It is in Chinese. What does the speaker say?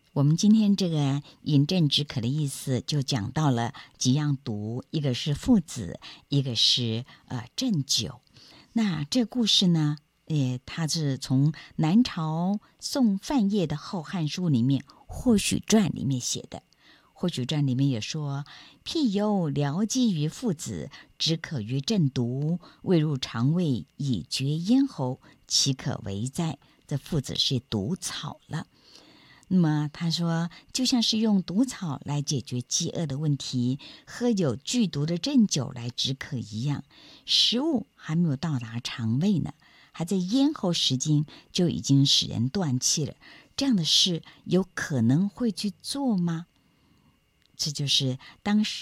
我们今天这个饮鸩止渴的意思就讲到了几样毒，一个是附子，一个是鸩酒。那这故事呢，它是从南朝宋范晔的《后汉书》里面《霍许传》里面写的。《霍许传》里面也说：“辟犹疗积于附子，止渴于鸩毒，未入肠胃，以绝咽喉，岂可为哉？”这附子是毒草了。那么他说，就像是用毒草来解决饥饿的问题，喝有剧毒的鸩酒来止渴一样，食物还没有到达肠胃呢，还在咽喉时经就已经使人断气了。这样的事有可能会去做吗？这就是当时